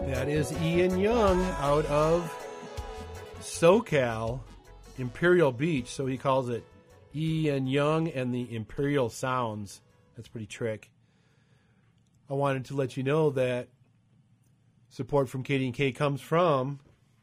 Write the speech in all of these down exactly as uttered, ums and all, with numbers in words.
That is Ian Young out of SoCal, Imperial Beach. So he calls it Ian Young and the Imperial Sounds. That's pretty trick. I wanted to let you know that support from K D and K comes from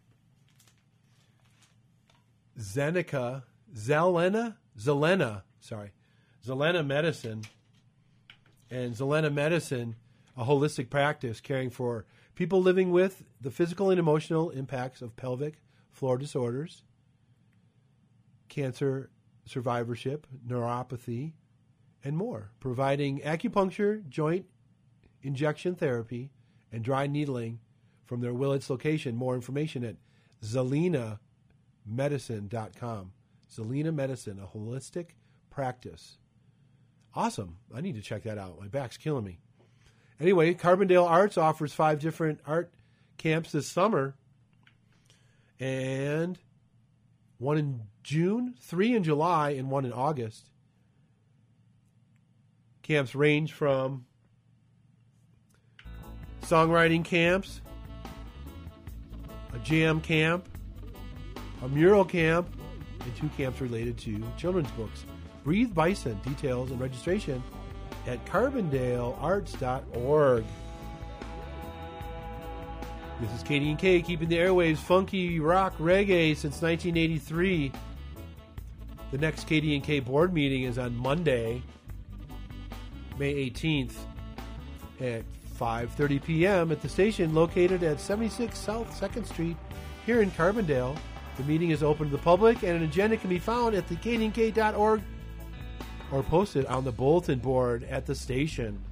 Zeneca, Zelena, Zelena, sorry, Zelena Medicine. And Zelena Medicine, a holistic practice caring for people living with the physical and emotional impacts of pelvic floor disorders, cancer survivorship, neuropathy, and more, providing acupuncture, joint injection therapy, and dry needling from their Willits location. More information at zelena medicine dot com. Zelena Medicine, a holistic practice. Awesome. I need to check that out. My back's killing me. Anyway, Carbondale Arts offers five different art camps this summer. And one in June, three in July, and one in August. Camps range from songwriting camps, a jam camp, a mural camp, and two camps related to children's books. Breathe Bison. Details and registration at carbondale arts dot org. This is K D and K, keeping the airwaves funky rock reggae since nineteen eighty-three. The next K D and K board meeting is on Monday, May eighteenth at five thirty p.m. at the station located at seventy-six South second Street here in Carbondale. The meeting is open to the public, and an agenda can be found at the k d n k dot org or posted on the bulletin board at the station.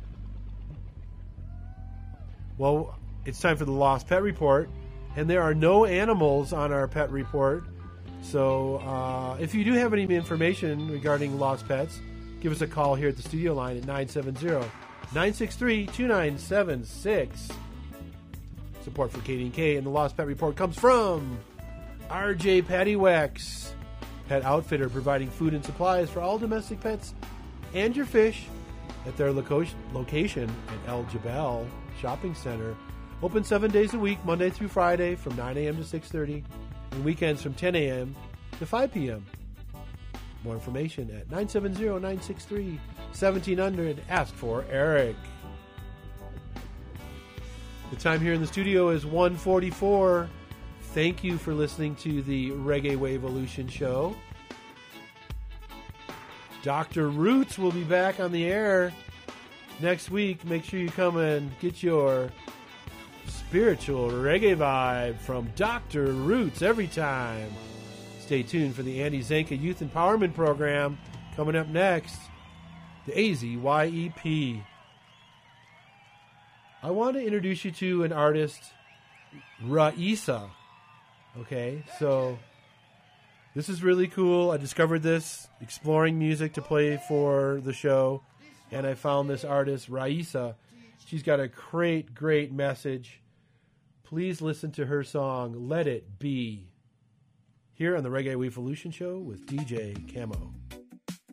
Well, it's time for the Lost Pet Report, and there are no animals on our pet report. So uh, if you do have any information regarding lost pets, give us a call here at the studio line at nine seven zero, nine six three, two nine seven six. Support for K D and K and the Lost Pet Report comes from R J Pattywax Pet Outfitter, providing food and supplies for all domestic pets and your fish at their loco- location at El Jabal Shopping Center. Open seven days a week, Monday through Friday from nine a.m. to six thirty, and weekends from ten a.m. to five p.m. More information at nine seven zero, nine six three, one seven zero zero. Ask for Eric. The time here in the studio is one forty-four. Thank you for listening to the Reggae Waveolution show. Doctor Roots will be back on the air next week. Make sure you come and get your spiritual reggae vibe from Doctor Roots every time. Stay tuned for the Andy Zanka Youth Empowerment Program coming up next. The A Z Y E P. I want to introduce you to an artist, Raisa. Okay, so this is really cool. I discovered this exploring music to play for the show, and I found this artist, Raisa. She's got a great, great message. Please listen to her song, Let It Be, here on the Reggae Waveolution show with D J Camo.